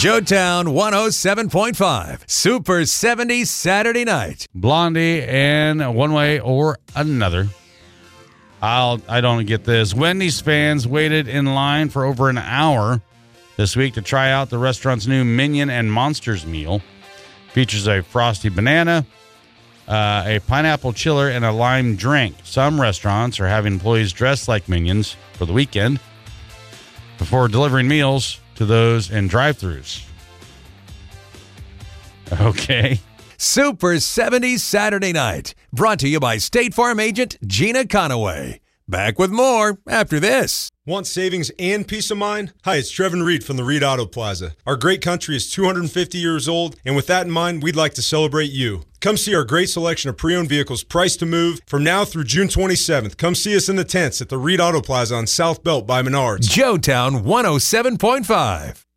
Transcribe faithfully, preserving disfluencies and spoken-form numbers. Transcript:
Joetown one oh seven point five, Super seventies Saturday night. Blondie and One Way or Another. I'll, I don't get this. Wendy's fans waited in line for over an hour this week to try out the restaurant's new Minion and Monsters meal. Features a frosty banana, uh, a pineapple chiller, and a lime drink. Some restaurants are having employees dressed like Minions for the weekend before delivering meals to those in drive-thrus. Okay. Super seventies Saturday night. Brought to you by State Farm agent Gina Conaway. Back with more after this. Want savings and peace of mind? Hi, it's Trevin Reed from the Reed Auto Plaza. Our great country is two hundred fifty years old, and with that in mind, we'd like to celebrate you. Come see our great selection of pre-owned vehicles priced to move from now through June twenty-seventh. Come see us in the tents at the Reed Auto Plaza on South Belt by Menards. Joetown one oh seven point five.